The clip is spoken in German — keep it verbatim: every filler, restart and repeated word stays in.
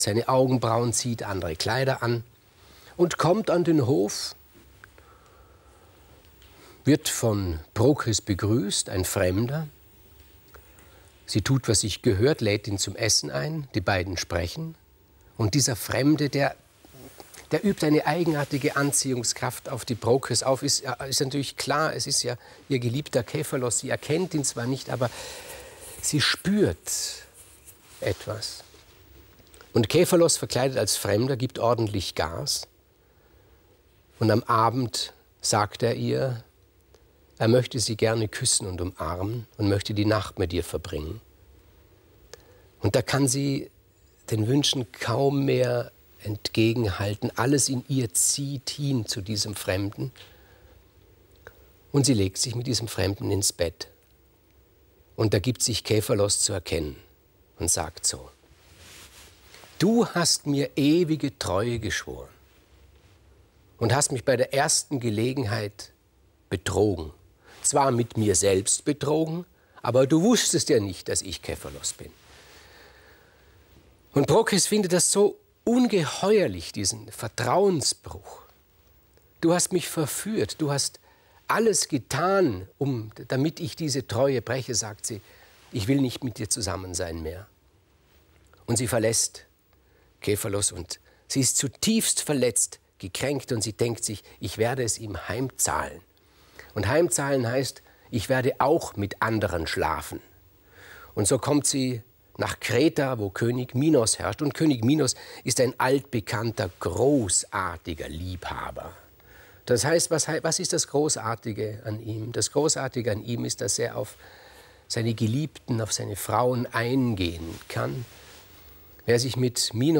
seine Augenbrauen zieht, andere Kleider an und kommt an den Hof, wird von Prokris begrüßt, ein Fremder. Sie tut, was sich gehört, lädt ihn zum Essen ein, die beiden sprechen. Und dieser Fremde, der, der übt eine eigenartige Anziehungskraft auf die Prokris auf. Ist, ist natürlich klar, es ist ja ihr geliebter Kefalos. Sie erkennt ihn zwar nicht, aber sie spürt etwas. Und Kefalos, verkleidet als Fremder, gibt ordentlich Gas. Und am Abend sagt er ihr, er möchte sie gerne küssen und umarmen und möchte die Nacht mit ihr verbringen. Und da kann sie den Wünschen kaum mehr entgegenhalten. Alles in ihr zieht hin zu diesem Fremden. Und sie legt sich mit diesem Fremden ins Bett. Und da gibt sich Kefalos zu erkennen und sagt so: Du hast mir ewige Treue geschworen und hast mich bei der ersten Gelegenheit betrogen. Zwar mit mir selbst betrogen, aber du wusstest ja nicht, dass ich Kefalos bin. Und Prokris findet das so ungeheuerlich, diesen Vertrauensbruch. Du hast mich verführt, du hast alles getan, um, damit ich diese Treue breche, sagt sie. Ich will nicht mit dir zusammen sein mehr. Und sie verlässt Kefalos und sie ist zutiefst verletzt, gekränkt und sie denkt sich, ich werde es ihm heimzahlen. Und heimzahlen heißt, ich werde auch mit anderen schlafen. Und so kommt sie nach Kreta, wo König Minos herrscht. Und König Minos ist ein altbekannter, großartiger Liebhaber. Das heißt, was, was ist das Großartige an ihm? Das Großartige an ihm ist, dass er auf seine Geliebten, auf seine Frauen eingehen kann. Wer sich mit Minos